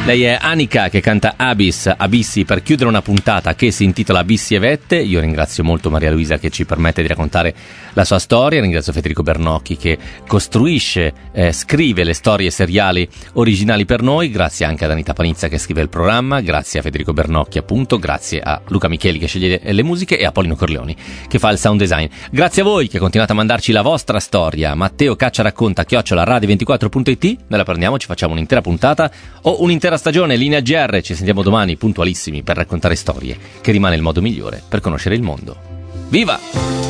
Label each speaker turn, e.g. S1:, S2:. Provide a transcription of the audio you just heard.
S1: Lei è Anika che canta Abissi per chiudere una puntata che si intitola Abissi e Vette. Io ringrazio molto Maria Luisa che ci permette di raccontare la sua storia, ringrazio Federico Bernocchi che costruisce, scrive le storie seriali originali per noi, grazie anche ad Anita Panizza che scrive il programma, grazie a Federico Bernocchi appunto, grazie a Luca Micheli che sceglie le musiche e a Paolino Corleoni che fa il sound design. Grazie a voi che continuate a mandarci la vostra storia. Matteo Caccia racconta @radio24.it. Noi la prendiamo, ci facciamo un'intera puntata o un'intera stagione linea GR. Ci sentiamo domani puntualissimi per raccontare storie, che rimane il modo migliore per conoscere il mondo. Viva!